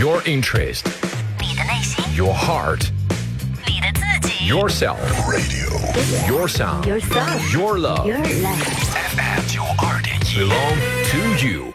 Your interest, 你的内心， your heart, 你的自己 yourself, Radio your sound, Yourself your love. Your life FM 92.1 Belong to you.